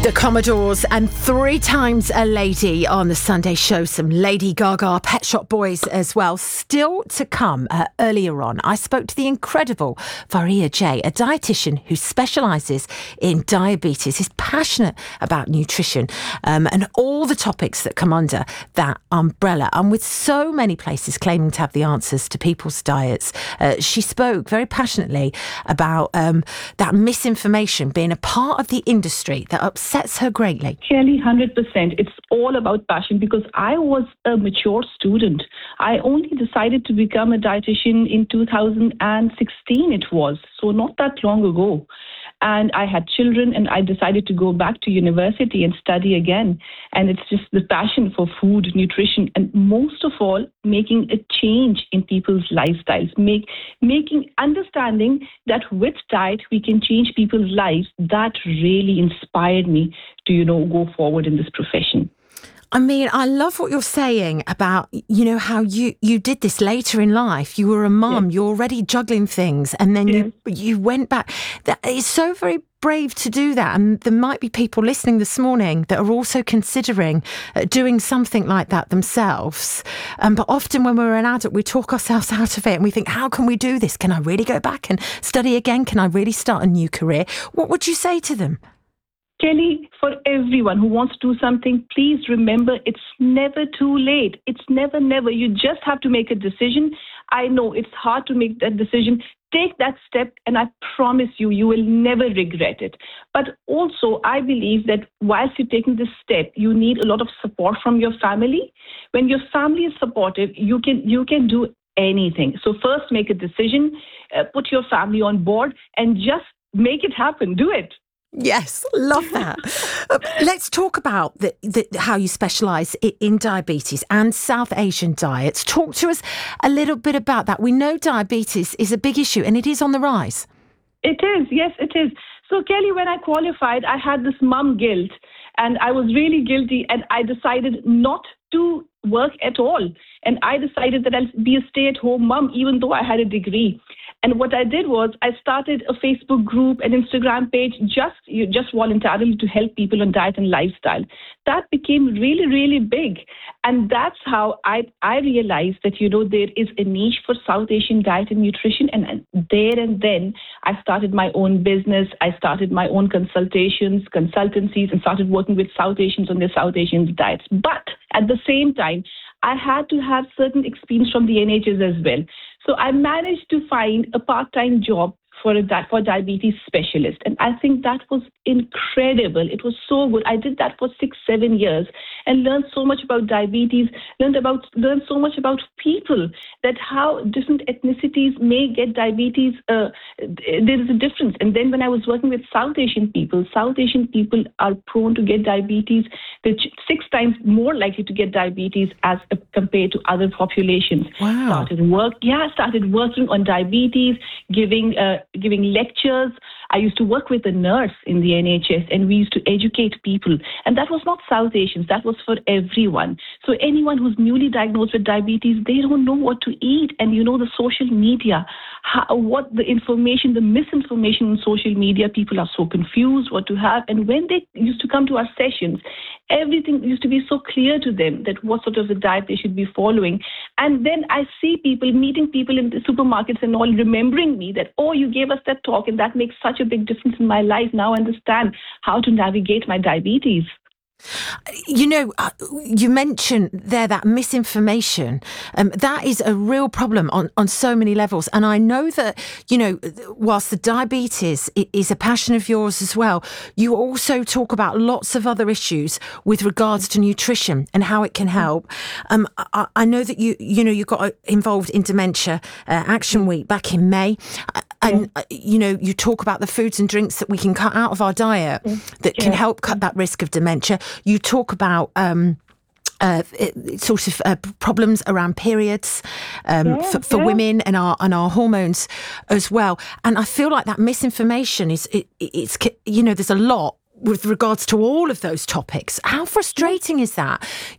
The Commodores and 3 times a lady on the Sunday show. Some Lady Gaga, Pet Shop Boys as well. Still to come. Earlier on, I spoke to the incredible Faria J, a dietitian who specialises in diabetes, is passionate about nutrition and all the topics that come under that umbrella. And with so many places claiming to have the answers to people's diets, she spoke very passionately about that misinformation being a part of the industry that upsets her greatly. Kelly, 100%. It's all about passion because I was a mature student. I only decided to become a dietitian in 2016 it was, so not that long ago. And I had children and I decided to go back to university and study again. And it's just the passion for food, nutrition, and most of all, making a change in people's lifestyles, understanding that with diet, we can change people's lives. That really inspired me to, go forward in this profession. I mean, I love what you're saying about, how you did this later in life. You were a mum, yes. You're already juggling things, and then yes. you went back. That is so very brave to do that. And there might be people listening this morning that are also considering doing something like that themselves. But often when we're an adult, we talk ourselves out of it and we think, how can we do this? Can I really go back and study again? Can I really start a new career? What would you say to them? Kelly, for everyone who wants to do something, please remember it's never too late. It's never. You just have to make a decision. I know it's hard to make that decision. Take that step and I promise you will never regret it. But also, I believe that whilst you're taking this step, you need a lot of support from your family. When your family is supportive, you can do anything. So first, make a decision, put your family on board and just make it happen. Do it. Yes, love that. Let's talk about how you specialise in diabetes and South Asian diets. Talk to us a little bit about that. We know diabetes is a big issue and it is on the rise. It is, yes, it is. So, Kelly, when I qualified, I had this mum guilt and I was really guilty and I decided not to work at all. And I decided that I'll be a stay-at-home mum even though I had a degree. And what I did was I started a Facebook group and Instagram page just voluntarily to help people on diet and lifestyle. That became really, really big. And that's how I realized that, there is a niche for South Asian diet and nutrition. And then I started my own business. I started my own consultancies, and started working with South Asians on their South Asian diets. But at the same time, I had to have certain experience from the NHS as well. So I managed to find a part-time job for diabetes specialist. And I think that was incredible. It was so good. I did that for 6-7 years and learned so much about diabetes, learned so much about people, that how different ethnicities may get diabetes. There is a difference. And then when I was working with South Asian people are prone to get diabetes. They're 6 times more likely to get diabetes as compared to other populations. Wow. Started working on diabetes, giving lectures. I used to work with a nurse in the NHS and we used to educate people. And that was not South Asians, that was for everyone. So anyone who's newly diagnosed with diabetes, they don't know what to eat. And the social media, the misinformation on social media, people are so confused what to have. And when they used to come to our sessions, everything used to be so clear to them that what sort of a diet they should be following. And then I see meeting people in the supermarkets and all remembering me that, oh, you gave us that talk and that makes such a big difference in my life. Now I understand how to navigate my diabetes. You mentioned there that misinformation. That is a real problem on so many levels. And I know that, whilst the diabetes is a passion of yours as well, you also talk about lots of other issues with regards to nutrition and how it can help. I know that you got involved in Dementia Action Week back in May. And, you talk about the foods and drinks that we can cut out of our diet that can help cut that risk of dementia. You talk about problems around periods for women and our hormones as well. And I feel like that misinformation it's there's a lot with regards to all of those topics. How frustrating is that?